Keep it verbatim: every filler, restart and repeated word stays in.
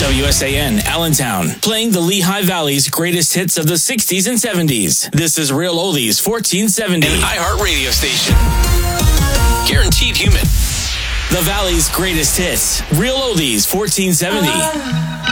W S A N, Allentown, playing the Lehigh Valley's greatest hits of the sixties and seventies. This is Real Oldies fourteen seventy. An iHeart radio station. Guaranteed human. The Valley's greatest hits. Real Oldies fourteen seventy.